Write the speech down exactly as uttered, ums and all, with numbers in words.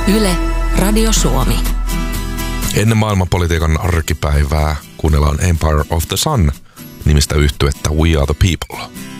Yle, Radio Suomi. Ennen maailmanpolitiikan arkipäivää kuunnellaan Empire of the Sun nimistä yhtyettä We Are the People.